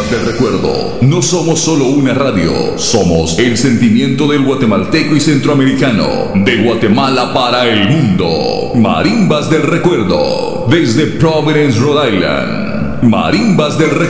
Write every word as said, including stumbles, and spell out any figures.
Marimbas del Recuerdo. No somos solo una radio, somos el sentimiento del guatemalteco y centroamericano, de Guatemala para el mundo. Marimbas del Recuerdo, desde Providence, Rhode Island. Marimbas del Recuerdo.